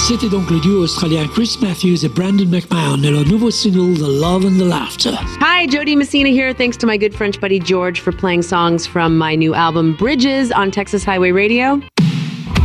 C'était donc le duo australien Chris Matthews et Brandon McMahon et leur nouveau single The Love and the Laughter. Hi, Jody Messina here. Thanks to my good French buddy George for playing songs from my new album Bridges on Texas Highway Radio.